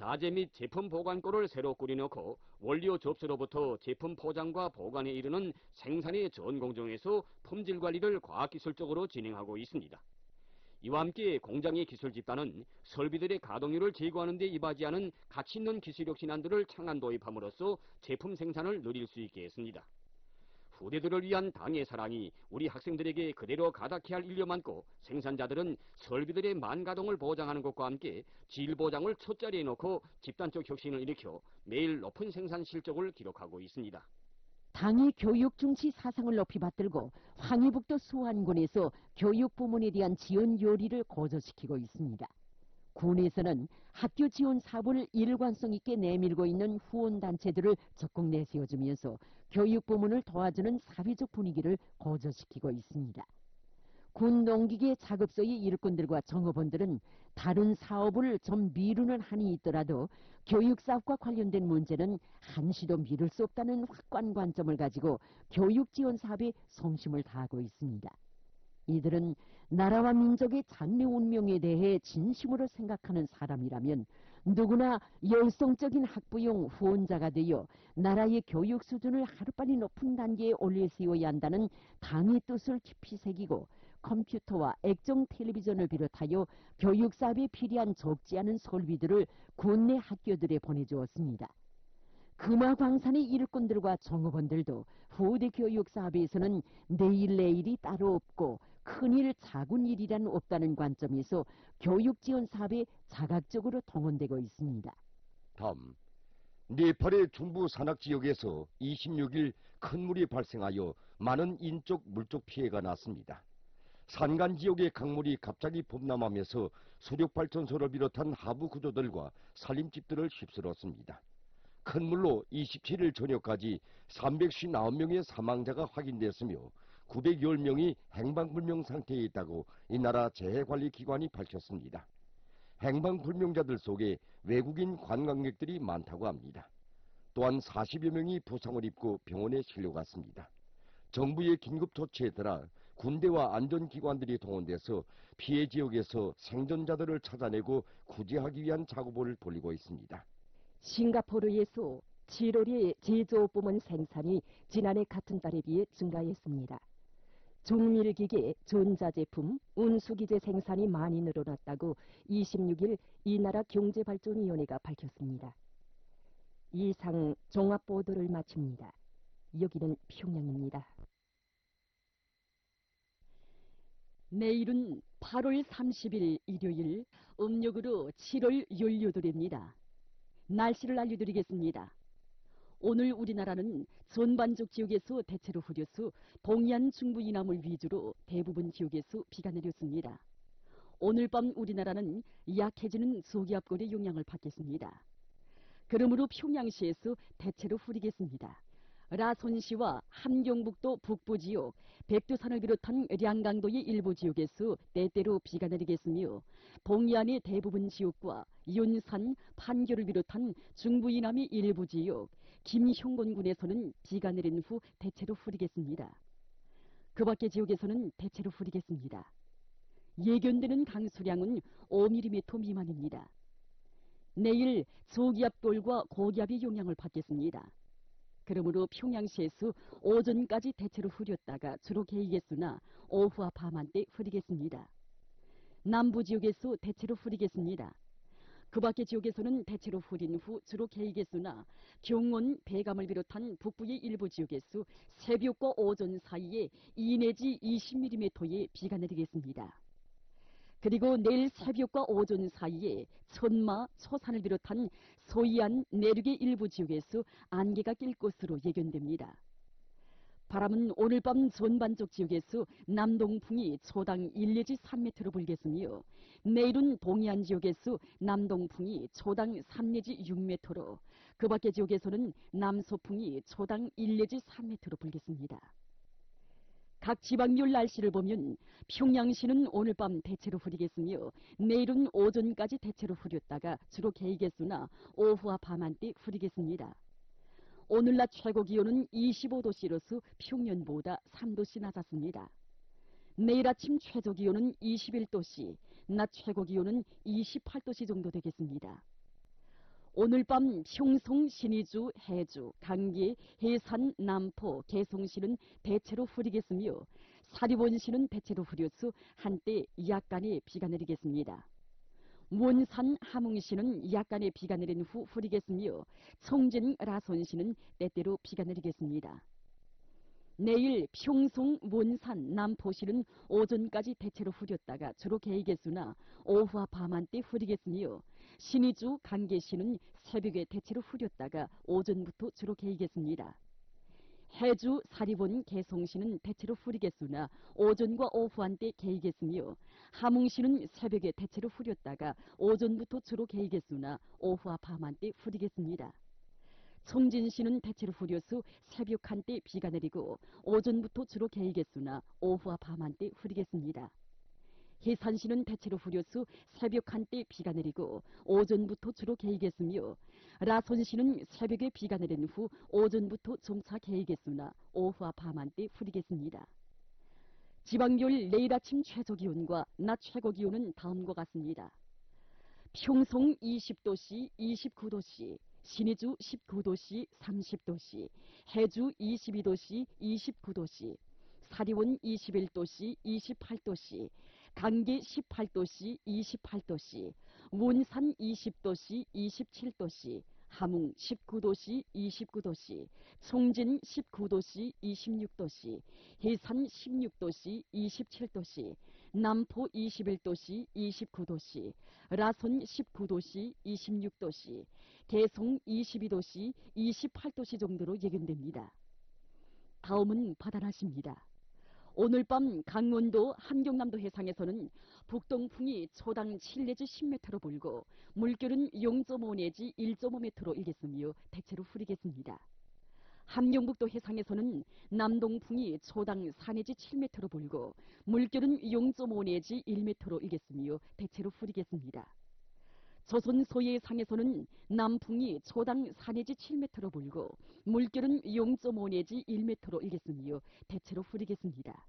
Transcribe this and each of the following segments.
자재 및 제품 보관고를 새로 꾸려놓고 원료 접수로부터 제품 포장과 보관에 이르는 생산의 전 공정에서 품질 관리를 과학기술적으로 진행하고 있습니다. 이와 함께 공장의 기술 집단은 설비들의 가동률을 제고하는 데 이바지하는 가치 있는 기술력 신안들을 창안 도입함으로써 제품 생산을 늘릴 수 있게 했습니다. 후대들을 위한 당의 사랑이 우리 학생들에게 그대로 가닿게 할 일려 많고 생산자들은 설비들의 만가동을 보장하는 것과 함께 질 보장을 첫자리에 놓고 집단적 혁신을 일으켜 매일 높은 생산 실적을 기록하고 있습니다. 당이 교육 중시 사상을 높이 받들고 황해북도 수안군에서 교육 부문에 대한 지원 요리를 고조시키고 있습니다. 군에서는 학교 지원 사업을 일관성 있게 내밀고 있는 후원단체들을 적극 내세워주면서 교육 부문을 도와주는 사회적 분위기를 고조시키고 있습니다. 군 농기계 작업소의 일꾼들과 정업원들은 다른 사업을 좀 미루는 한이 있더라도 교육사업과 관련된 문제는 한시도 미룰 수 없다는 확고한 관점을 가지고 교육지원 사업에 성심을 다하고 있습니다. 이들은 나라와 민족의 장래 운명에 대해 진심으로 생각하는 사람이라면 누구나 열성적인 학부용 후원자가 되어 나라의 교육 수준을 하루빨리 높은 단계에 올려 세워야 한다는 당의 뜻을 깊이 새기고 컴퓨터와 액정 텔레비전을 비롯하여 교육사업에 필요한 적지 않은 설비들을 군내 학교들에 보내주었습니다. 금화광산의 일꾼들과 정업원들도 후대 교육사업에서는 내일이 따로 없고 큰일 작은 일이란 없다는 관점에서 교육지원 사업에 자각적으로 동원되고 있습니다. 다음, 네팔의 중부 산악지역에서 26일 큰 물이 발생하여 많은 인적 물적 피해가 났습니다. 산간지역의 강물이 갑자기 범람하면서 수력발전소를 비롯한 하부 구조들과 살림집들을 휩쓸었습니다. 큰 물로 27일 저녁까지 359명의 사망자가 확인됐으며 910명이 행방불명 상태에 있다고 이 나라 재해관리기관이 밝혔습니다. 행방불명자들 속에 외국인 관광객들이 많다고 합니다. 또한 40여 명이 부상을 입고 병원에 실려갔습니다. 정부의 긴급조치에 따라 군대와 안전기관들이 동원돼서 피해 지역에서 생존자들을 찾아내고 구제하기 위한 작업을 벌이고 있습니다. 싱가포르에서 7월에 제조업부문 생산이 지난해 같은 달에 비해 증가했습니다. 중밀기계, 전자제품, 운수기재 생산이 많이 늘어났다고 26일 이 나라 경제발전위원회가 밝혔습니다. 이상 종합보도를 마칩니다. 여기는 평양입니다. 내일은 8월 30일 일요일, 음력으로 7월 18일입니다. 날씨를 알려드리겠습니다. 오늘 우리나라는 전반적 지역에서 대체로 흐려서 동해안 중부 이남을 위주로 대부분 지역에서 비가 내렸습니다. 오늘 밤 우리나라는 약해지는 저기압골의 영향을 받겠습니다. 그러므로 평양시에서 대체로 흐리겠습니다. 라손시와 함경북도 북부지역, 백두산을 비롯한 량강도의 일부 지역에서 때때로 비가 내리겠으며 동해안의 대부분 지역과 윤산, 판교를 비롯한 중부 이남의 일부 지역, 김형곤군에서는 비가 내린 후 대체로 흐리겠습니다. 그 밖의 지역에서는 대체로 흐리겠습니다. 예견되는 강수량은 5mm 미만입니다. 내일 저기압골과 고기압의 영향을 받겠습니다. 그러므로 평양시에서 오전까지 대체로 흐렸다가 주로 개이겠으나 오후와 밤한때 흐리겠습니다. 남부 지역에서 대체로 흐리겠습니다. 그 밖의 지역에서는 대체로 흐린 후 주로 개이겠으나 경원, 배감을 비롯한 북부의 일부 지역에서 새벽과 오전 사이에 2 내지 20mm의 비가 내리겠습니다. 그리고 내일 새벽과 오전 사이에 천마, 초산을 비롯한 서해안 내륙의 일부 지역에서 안개가 낄 것으로 예견됩니다. 바람은 오늘 밤 전반적 지역에서 남동풍이 초당 1 내지 3m로 불겠으며 내일은 동해안 지역에서 남동풍이 초당 3 내지 6m로 그 밖의 지역에서는 남서풍이 초당 1 내지 3m로 불겠습니다. 각 지방별 날씨를 보면 평양시는 오늘 밤 대체로 흐리겠으며 내일은 오전까지 대체로 흐렸다가 주로 개이겠으나 오후와 밤한때 흐리겠습니다. 오늘 낮 최고 기온은 25도씨로서 평년보다 3도씨 낮았습니다. 내일 아침 최저 기온은 21도씨, 낮 최고 기온은 28도씨 정도 되겠습니다. 오늘 밤 평송, 신의주, 해주, 강기, 해산, 남포, 개송시는 대체로 흐리겠으며 사리본시는 대체로 흐려서 한때 약간의 비가 내리겠습니다. 원산, 함흥시는 약간의 비가 내린 후 흐리겠으며 청진, 라손시는 때때로 비가 내리겠습니다. 내일 평송, 원산, 남포시는 오전까지 대체로 흐렸다가 주로 개이겠으나 오후와 밤한때 흐리겠으며 신의주, 강계시는 새벽에 대체로 흐렸다가 오전부터 주로 개이겠습니다. 해주, 사리본, 개송시는 대체로 흐리겠으나 오전과 오후 한때 개이겠으며 함흥시는 새벽에 대체로 흐렸다가 오전부터 주로 개이겠으나 오후와 밤 한때 흐리겠습니다. 청진시는 대체로 흐려서 새벽 한때 비가 내리고 오전부터 주로 개이겠으나 오후와 밤 한때 흐리겠습니다. 해산시는 대체로 흐려서 새벽 한때 비가 내리고 오전부터 주로 개이겠으며 라손시는 새벽에 비가 내린 후 오전부터 종차 개이겠으나 오후와 밤 한때 흐리겠습니다. 지방별 내일 아침 최저기온과 낮 최고기온은 다음과 같습니다. 평송 20도씨, 29도씨, 신의주 19도씨, 30도씨, 해주 22도씨, 29도씨, 사리원 21도씨, 28도씨, 강계 18도씨, 28도씨, 원산 20도씨, 27도씨, 함흥 19도씨, 29도씨, 청진 19도씨, 26도씨, 해산 16도씨, 27도씨, 남포 21도씨, 29도씨, 라손 19도씨, 26도씨, 개송 22도씨, 28도씨 정도로 예견됩니다. 다음은 바다날씨입니다. 오늘 밤 강원도 함경남도 해상에서는 북동풍이 초당 7 내지 10m로 불고 물결은 0.5 내지 1.5m로 일겠으며 대체로 흐리겠습니다. 함경북도 해상에서는 남동풍이 초당 4 내지 7m로 불고 물결은 0.5 내지 1m로 일겠으며 대체로 흐리겠습니다. 조선 소해상에서는 남풍이 초당 4 내지 7m로 불고 물결은 0.5 내지 1m로 일겠으며 대체로 흐리겠습니다.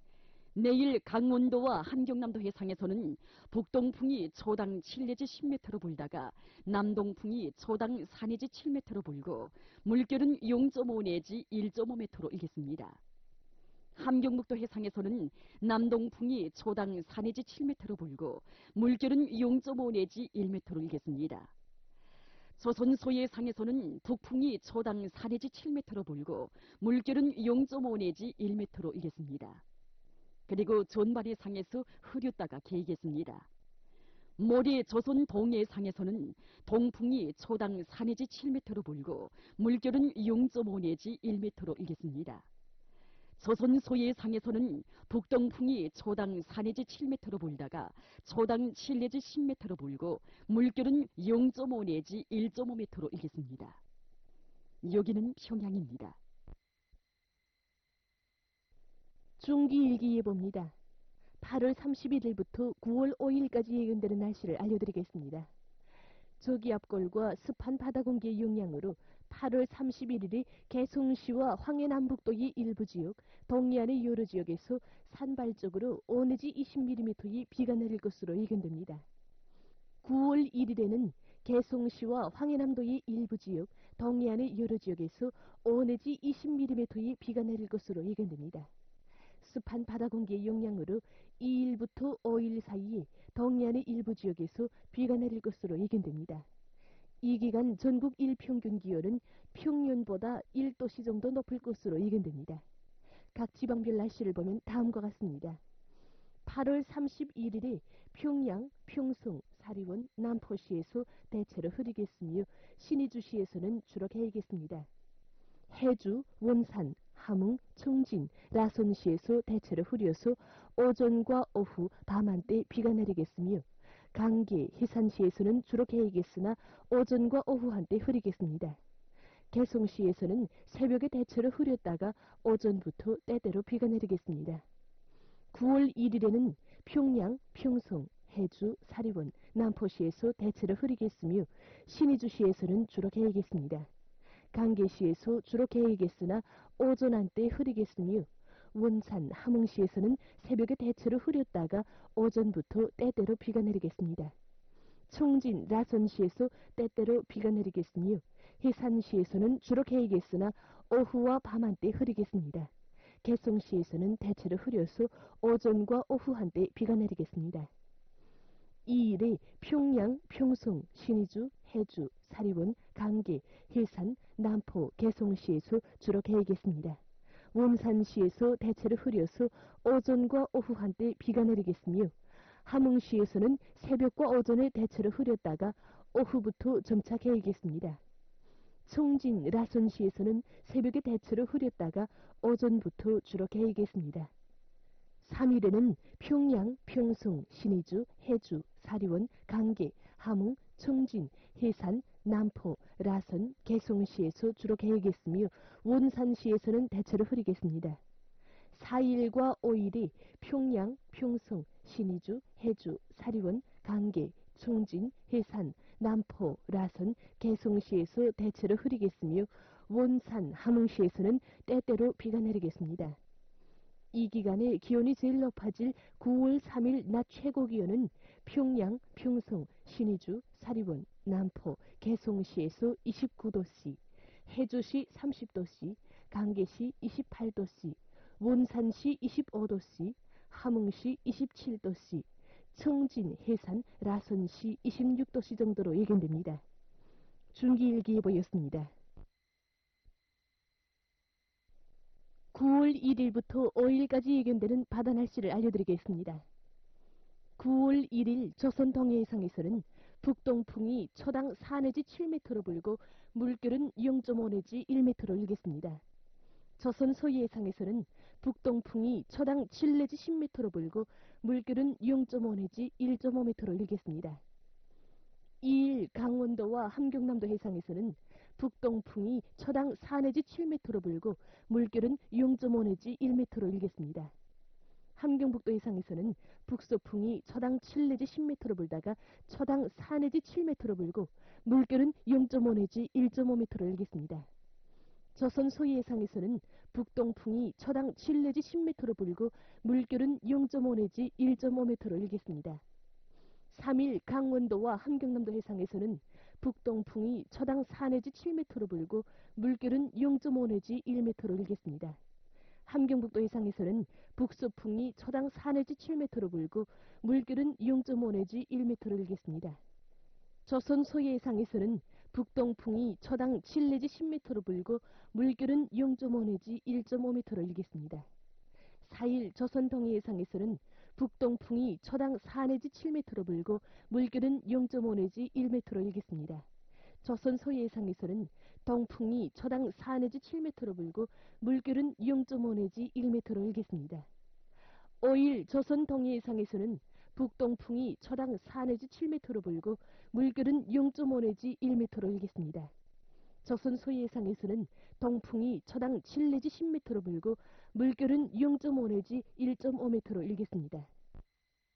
내일 강원도와 함경남도 해상에서는 북동풍이 초당 7 내지 10m로 불다가 남동풍이 초당 4 내지 7m로 불고 물결은 0.5 내지 1.5m로 일겠습니다. 함경북도 해상에서는 남동풍이 초당 4 내지 7m로 불고 물결은 0.5 내지 1m로 일겠습니다. 조선 소해상에서는 북풍이 초당 4 내지 7m로 불고 물결은 0.5 내지 1m로 일겠습니다. 그리고 존발해상에서 흐렸다가 개이겠습니다. 모레 조선 동해상에서는 동풍이 초당 4 내지 7m로 불고 물결은 0.5 내지 1m로 일겠습니다. 조선 소해상에서는 북동풍이 초당 4 내지 7m로 불다가 초당 7 내지 10m로 불고 물결은 0.5 내지 1.5m로 일겠습니다. 여기는 평양입니다. 중기일기예보입니다. 8월 31일부터 9월 5일까지 예견되는 날씨를 알려드리겠습니다. 저기압골과 습한 바다 공기의 영향으로 8월 31일이 개송시와 황해남북도의 일부 지역, 동해안의 여러 지역에서 산발적으로 5 내지 20mm의 비가 내릴 것으로 예견됩니다. 9월 1일에는 개송시와 황해남도의 일부 지역, 동해안의 여러 지역에서 5 내지 20mm의 비가 내릴 것으로 예견됩니다. 습한 바다 공기의 영향으로 2일부터 5일 사이에 동해안의 일부 지역에서 비가 내릴 것으로 예견됩니다. 이 기간 전국 일평균 기온은 평년보다 1도씨 정도 높을 것으로 예견됩니다. 각 지방별 날씨를 보면 다음과 같습니다. 8월 31일에 평양, 평성, 사리원, 남포시에서 대체로 흐리겠으며 신의주시에서는 주로 개이겠습니다. 해주, 원산, 함흥, 청진, 라손시에서 대체로 흐려서 오전과 오후, 밤한때 비가 내리겠으며 강계, 해산시에서는 주로 개이겠으나 오전과 오후 한때 흐리겠습니다. 개송시에서는 새벽에 대체로 흐렸다가 오전부터 때때로 비가 내리겠습니다. 9월 1일에는 평양, 평성, 해주, 사리원, 남포시에서 대체로 흐리겠으며 신의주시에서는 주로 개이겠습니다. 강계시에서 주로 개이겠으나 오전 한때 흐리겠으며 원산, 함흥시에서는 새벽에 대체로 흐렸다가 오전부터 때때로 비가 내리겠습니다. 총진, 라선시에서 때때로 비가 내리겠으며 해산시에서는 주로 개이겠으나 오후와 밤 한때 흐리겠습니다. 개송시에서는 대체로 흐려서 오전과 오후 한때 비가 내리겠습니다. 2일에 평양, 평송, 신의주, 해주, 사리원, 강계, 해산, 남포, 개송시에서 주로 개이겠습니다. 원산시에서 대체로 흐려서 오전과 오후 한때 비가 내리겠으며 함흥시에서는 새벽과 오전에 대체로 흐렸다가 오후부터 점차 개이겠습니다. 총진, 라선시에서는 새벽에 대체로 흐렸다가 오전부터 주로 개이겠습니다. 3일에는 평양, 평송, 신의주, 해주, 사리원, 강계, 함흥, 총진, 해산, 남포, 라선, 개송시에서 주로 개이겠으며 원산시에서는 대체로 흐리겠습니다. 4일과 5일이 평양, 평송, 신의주, 해주, 사리원, 강계, 총진, 해산, 남포, 라선, 개송시에서 대체로 흐리겠으며 원산, 함흥시에서는 때때로 비가 내리겠습니다. 이 기간에 기온이 제일 높아질 9월 3일 낮 최고 기온은 평양, 평송, 신의주, 사리원, 남포, 개송시에서 29도씨, 해주시 30도씨, 강계시 28도씨, 원산시 25도씨, 함흥시 27도씨, 청진, 해산, 라선시 26도씨 정도로 예견됩니다. 중기일기예보였습니다. 9월 1일부터 5일까지 예견되는 바다 날씨를 알려드리겠습니다. 9월 1일 조선 동해해상에서는 북동풍이 초당 4 내지 7m로 불고 물결은 0.5 내지 1m로 일겠습니다. 조선 서해해상에서는 북동풍이 초당 7 내지 10m로 불고 물결은 0.5 내지 1.5m로 일겠습니다. 2일 강원도와 함경남도 해상에서는 북동풍이 초당 4 내지 7m로 불고 물결은 0.5 내지 1m로 일겠습니다. 함경북도 해상에서는 북서풍이 초당 7 내지 10m로 불다가 초당 4 내지 7m로 불고 물결은 0.5 내지 1.5m로 일겠습니다. 조선 서해 해상에서는 북동풍이 초당 7 내지 10m로 불고 물결은 0.5 내지 1.5m로 일겠습니다. 3일 강원도와 함경남도 해상에서는 북동풍이 초당 4 내지 7m로 불고 물결은 0.5 내지 1m로 일겠습니다. 함경북도 해상에서는 북서풍이 초당 4 내지 7m로 불고 물결은 0.5 내지 1m로 일겠습니다. 조선 서해 해상에서는 북동풍이 초당 7 내지 10m로 불고 물결은 0.5 내지 1.5m로 일겠습니다. 4일 조선 동해 해상에서는 북동풍이 초당 4 내지 7m로 불고 물결은 0.5 내지 1m로 일겠습니다. 조선 서해 해상에서는 동풍이 초당 4 내지 7m로 불고 물결은 0.5 내지 1m로 일겠습니다. 5일 조선 동해 해상에서는 북동풍이 초당 4 내지 7m로 불고 물결은 0.5 내지 1m로 일겠습니다. 조선 서해 해상에서는 동풍이 초당 7 내지 10m로 불고 물결은 0.5 내지 1.5m로 일겠습니다.